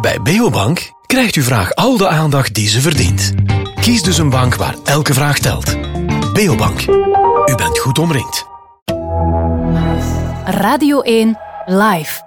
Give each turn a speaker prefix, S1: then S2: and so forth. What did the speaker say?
S1: Bij Beobank krijgt uw vraag al de aandacht die ze verdient. Kies dus een bank waar elke vraag telt. Beobank. U bent goed omringd.
S2: Radio 1 Live.